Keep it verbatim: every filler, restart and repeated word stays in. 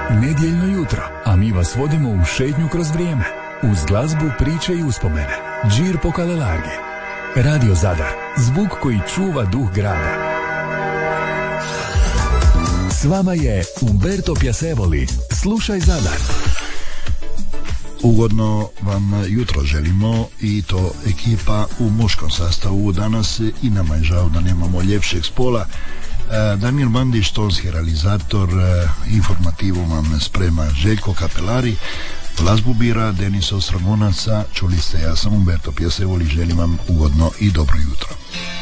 Nedjeljno jutro, a mi vas vodimo u šetnju kroz vrijeme. Uz glazbu, priče i uspomene. Džir po Kalelargi. Radio Zadar, zvuk koji čuva duh grada. S vama je Umberto Piacevoli. Slušaj Zadar. Ugodno vam jutro želimo i to ekipa u muškom sastavu danas i nama je žao da nemamo ljepšeg spola. Damir Mandić, tonski realizator, informativu vam sprema Željko Kapelari, glazbu bira Denis Ostrogonac, čuli ste, ja sam Umberto Piacevoli, želim vam ugodno i dobro jutro.